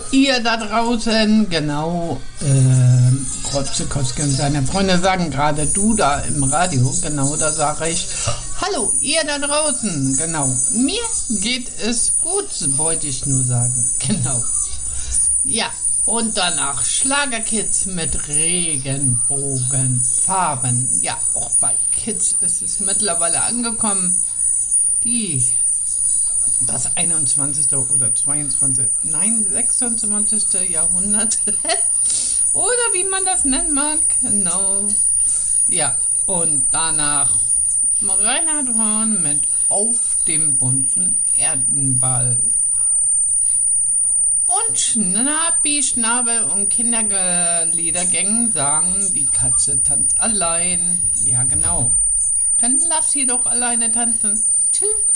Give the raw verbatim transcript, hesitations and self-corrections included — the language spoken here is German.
Ihr da draußen, genau, äh, Krotzekowski und seine Freunde sagen gerade, du da im Radio, genau, da sage ich, hallo, ihr da draußen, genau, mir geht es gut, wollte ich nur sagen, genau. Ja, und danach Schlagerkids mit Regenbogenfarben. Ja, auch bei Kids ist es mittlerweile angekommen, die das einundzwanzigste oder zweiundzwanzigste, nein, sechsundzwanzigste Jahrhundert oder wie man das nennen mag, genau. Ja, und danach Reinhard Horn mit Auf dem bunten Erdenball. Und Schnappi, Schnabel und Kinderliedergängen sagen, die Katze tanzt allein. Ja, genau. Dann lass sie doch alleine tanzen. Tschüss.